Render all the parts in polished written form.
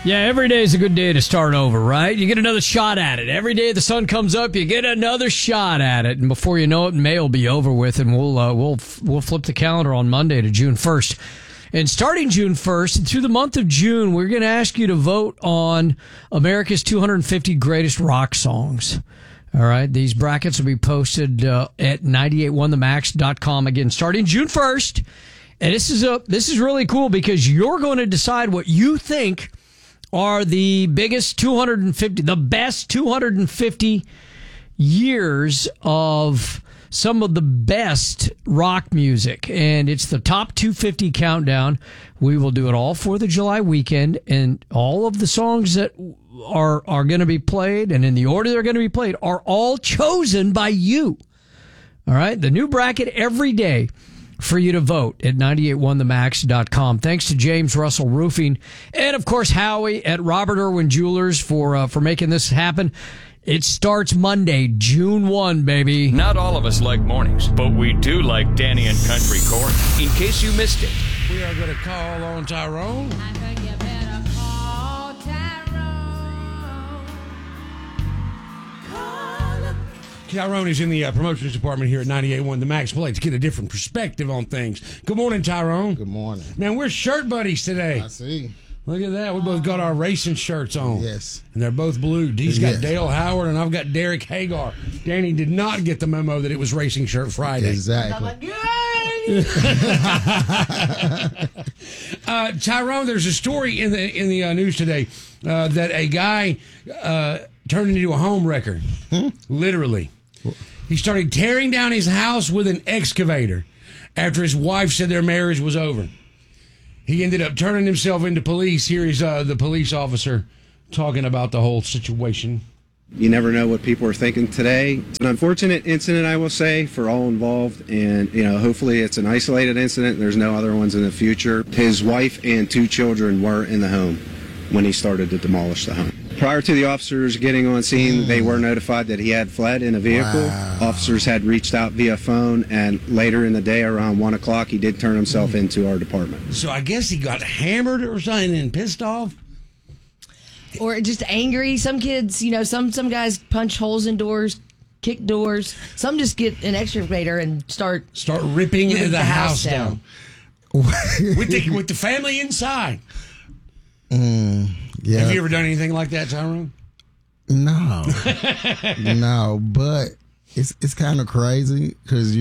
Yeah, every day is a good day to start over, right? You get another shot at it. Every day the sun comes up, you get another shot at it, and before you know it, May will be over with, and we'll flip the calendar on Monday to June 1st. And starting June 1st and through the month of June, we're going to ask you to vote on America's 250 greatest rock songs. All right, these brackets will be posted at 981themax.com again, starting June 1st. And this is really cool because you're going to decide what you think are the best 250 years of some of the best rock music. And it's the top 250 countdown. We will do it all for the July weekend, and all of the songs that are going to be played and in the order they're going to be played are all chosen by you. All right. The new bracket every day for you to vote at 981themax.com. Thanks to James Russell Roofing and, of course, Howie at Robert Irwin Jewelers for making this happen. It starts Monday, June 1, baby. Not all of us like mornings, but we do like Danny and Country Corn. In case you missed it, we are going to call on Tyrone. I think you better call Tyrone. Tyrone is in the promotions department here at 98.1 The Max Play to get a different perspective on things. Good morning, Tyrone. Good morning. Man, we're shirt buddies today. I see. Look at that. We both got our racing shirts on. Yes. And they're both blue. He's got Dale Howard, and I've got Derek Hagar. Danny did not get the memo that it was Racing Shirt Friday. Exactly. Tyrone, there's a story in the news today that a guy turned into a home wrecker. Literally. He started tearing down his house with an excavator after his wife said their marriage was over. He ended up turning himself into police. Here is the police officer talking about the whole situation. You never know what people are thinking today. It's an unfortunate incident, I will say, for all involved. And, hopefully it's an isolated incident. There's no other ones in the future. His wife and 2 children were in the home when he started to demolish the home. Prior to the officers getting on scene, they were notified that he had fled in a vehicle. Wow. Officers had reached out via phone, and later in the day, around 1 o'clock, he did turn himself into our department. So I guess he got hammered or something and pissed off? Or just angry. Some kids, some guys punch holes in doors, kick doors. Some just get an excavator and start ripping the house down. with the family inside. Yeah. Have you ever done anything like that, Tyrone? No. No, but it's kind of crazy because,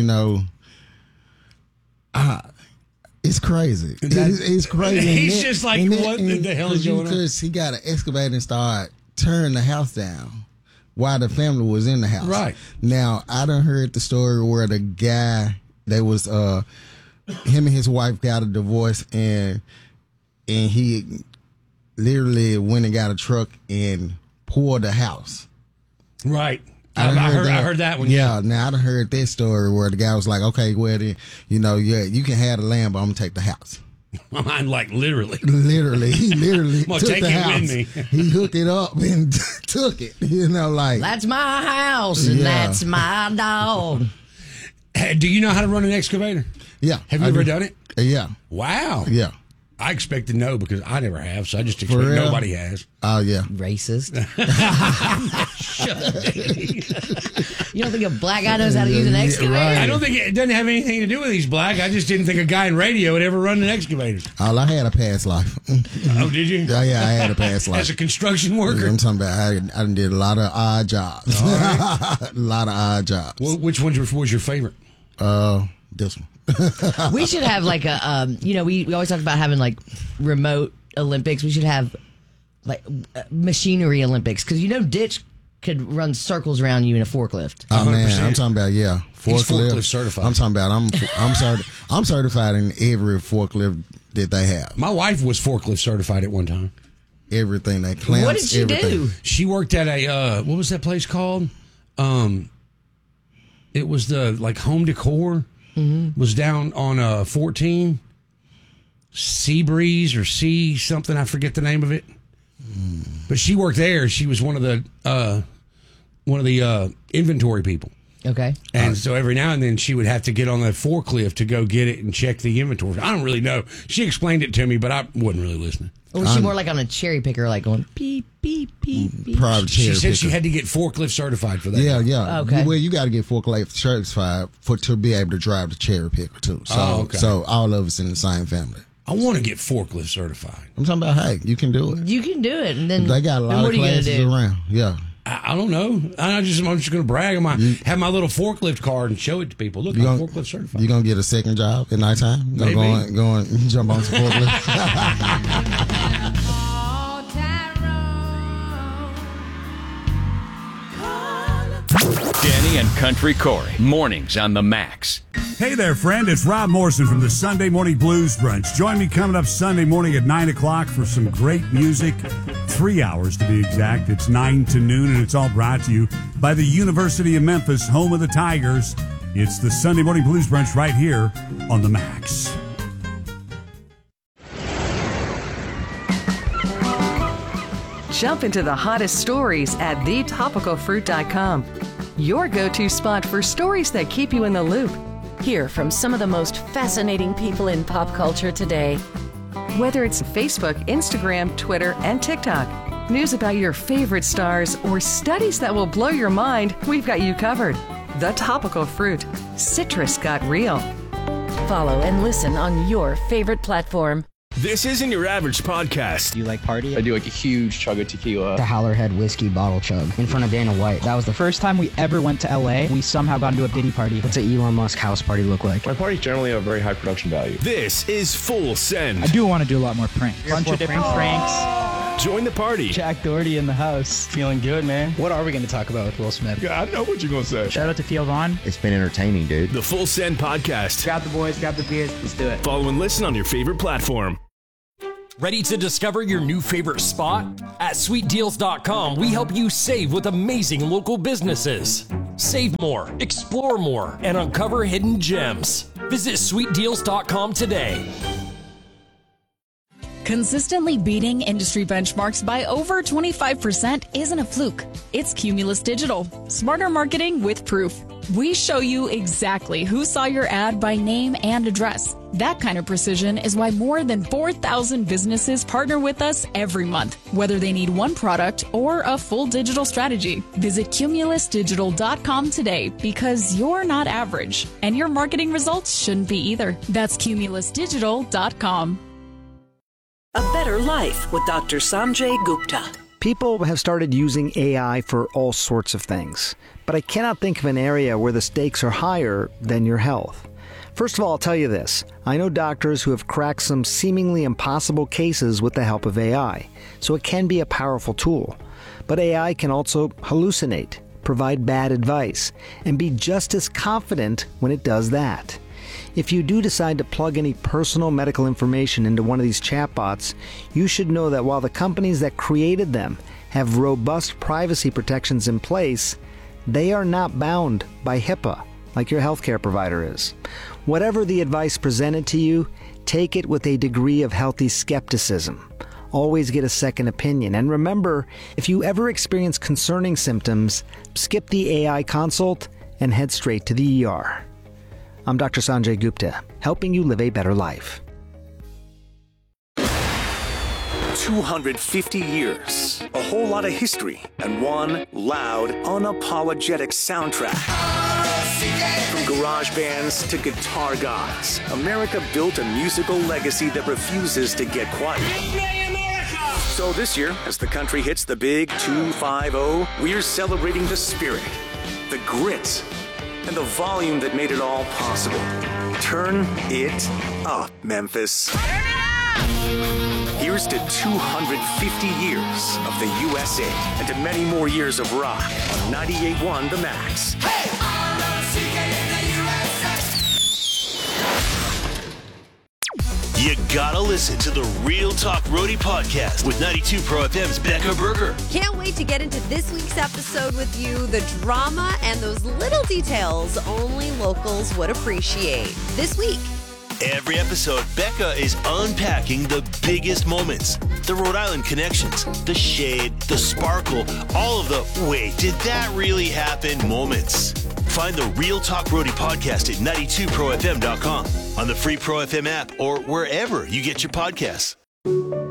it's crazy. It's crazy. He's just like, what the hell is going on? Because he got an excavator and started tearing the house down while the family was in the house. Right. Now, I done heard the story where the guy, him and his wife got a divorce, and he literally went and got a truck and poured the house. Right. I heard that one. Yeah. Now I done heard that story where the guy was like, okay, well then, you can have the land, but I'm gonna take the house. I'm like literally. He literally I'm gonna took take the it house. with me. He hooked it up and took it. That's my house and that's my dog. Hey, do you know how to run an excavator? Yeah. Have you ever done it? Yeah. Wow. Yeah. I expected no because I never have, so I just expect nobody has. Oh, yeah. Racist. You don't think a black guy knows how to use an excavator? Right. I don't think it doesn't have anything to do with he's black. I just didn't think a guy in radio would ever run an excavator. Oh, I had a past life. Oh, did you? Yeah, I had a past life. As a construction worker? I'm talking about I done did a lot of odd jobs. Right. A lot of odd jobs. Well, which one was your favorite? This one. We should have like a, we always talk about having like remote Olympics. We should have like machinery Olympics because Ditch could run circles around you in a forklift. Oh 100%. Man, I'm talking about forklift certified. I'm talking about I'm certified in every forklift that they have. My wife was forklift certified at one time. Everything they clamps. What did she do? She worked at a what was that place called? It was the Home Decor. Mm-hmm. Was down on 14 Seabreeze or Sea something. I forget the name of it. But she worked there. She was one of the inventory people. Okay. And so every now and then she would have to get on the forklift to go get it and check the inventory. I don't really know. She explained it to me, but I wasn't really listening. Or was she more like on a cherry picker, like going beep, beep, beep, beep? Probably She cherry said she picker. had to get forklift certified for that. Yeah. Okay. Well, you got to get forklift certified to be able to drive the cherry picker too. So, okay. so all of us in the same family. I want to get forklift certified. I'm talking about, hey, you can do it. You can do it, and then They got a then lot what of are you gonna classes do? around. Yeah. I don't know. I'm just going to brag on have my little forklift card and show it to people. Look, I'm forklift certified. You gonna get a second job at nighttime? Maybe. Go and jump on some forklift. All Tyrone. Danny and Country Corey. Mornings on the Max. Hey there, friend. It's Rob Morrison from the Sunday Morning Blues Brunch. Join me coming up Sunday morning at 9 o'clock for some great music. 3 hours to be exact. It's 9 to noon, and it's all brought to you by the University of Memphis, home of the Tigers. It's the Sunday Morning Blues Brunch right here on the Max. Jump into the hottest stories at thetopicalfruit.com. Your go-to spot for stories that keep you in the loop. Hear from some of the most fascinating people in pop culture today. Whether it's Facebook, Instagram, Twitter, and TikTok, news about your favorite stars, or studies that will blow your mind, we've got you covered. The Topical Fruit. Citrus got real. Follow and listen on your favorite platform. This isn't your average podcast. Do you like party? I do like a huge chug of tequila. The Howlerhead whiskey bottle chug in front of Dana White. That was the first time we ever went to LA. We somehow got into a Diddy party. What's an Elon Musk house party look like? My parties generally have very high production value. This is Full Send. I do want to do a lot more pranks. Bunch of different pranks. Join the party. Jack Doherty in the house. Feeling good, man. What are we going to talk about with Will Smith? Yeah, I know what you're going to say. Shout out to Theo Vaughn. It's been entertaining, dude. The Full Send podcast. Grab the boys, grab the beers. Let's do it. Follow and listen on your favorite platform. Ready to discover your new favorite spot? At sweetdeals.com, we help you save with amazing local businesses. Save more, explore more, and uncover hidden gems. Visit sweetdeals.com today. Consistently beating industry benchmarks by over 25% isn't a fluke. It's Cumulus Digital. Smarter marketing with proof. We show you exactly who saw your ad by name and address. That kind of precision is why more than 4,000 businesses partner with us every month, whether they need one product or a full digital strategy. Visit cumulusdigital.com today because you're not average, and your marketing results shouldn't be either. That's cumulusdigital.com. A Better Life with Dr. Sanjay Gupta. People have started using AI for all sorts of things, but I cannot think of an area where the stakes are higher than your health. First of all, I'll tell you this. I know doctors who have cracked some seemingly impossible cases with the help of AI, so it can be a powerful tool. But AI can also hallucinate, provide bad advice, and be just as confident when it does that. If you do decide to plug any personal medical information into one of these chatbots, you should know that while the companies that created them have robust privacy protections in place, they are not bound by HIPAA like your healthcare provider is. Whatever the advice presented to you, take it with a degree of healthy skepticism. Always get a second opinion. And remember, if you ever experience concerning symptoms, skip the AI consult and head straight to the ER. I'm Dr. Sanjay Gupta, helping you live a better life. 250 years, a whole lot of history, and one loud, unapologetic soundtrack. From garage bands to guitar gods, America built a musical legacy that refuses to get quiet. So this year, as the country hits the big 250, we're celebrating the spirit, the grit, and the volume that made it all possible. Turn it up, Memphis. Here's to 250 years of the USA and to many more years of rock on 98.1 The Max. You gotta listen to the Real Talk Roadie podcast with 92 Pro FM's Becca Berger. Can't wait to get into this week's episode with you. The drama and those little details only locals would appreciate. This week. Every episode, Becca is unpacking the biggest moments, the Rhode Island connections, the shade, the sparkle, all of the wait, did that really happen moments. Find the Real Talk Roadie podcast at 92profm.com, on the free Pro FM app, or wherever you get your podcasts.